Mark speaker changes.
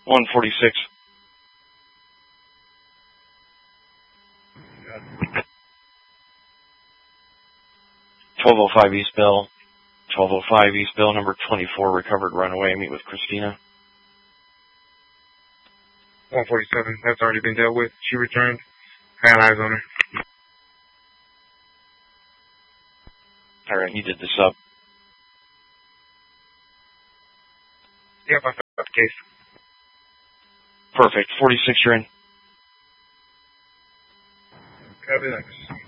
Speaker 1: 146. 1205 East Bell. 1205 East Bell, number 24, recovered runaway. Meet with Christina.
Speaker 2: 147. That's already been dealt with. She returned. I got eyes on her.
Speaker 1: Alright, you did the sub.
Speaker 2: Yep, I filled out the case.
Speaker 1: Perfect. 46, you're in.
Speaker 2: Copy that.